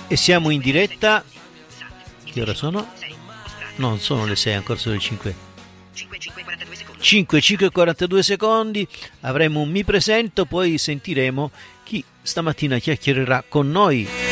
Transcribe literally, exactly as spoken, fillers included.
E siamo in diretta. Che ora sono? No, non sono le sei, ancora sono le cinque. cinque, cinque e quarantadue secondi. Avremo un mi presento, poi sentiremo chi stamattina chiacchiererà con noi.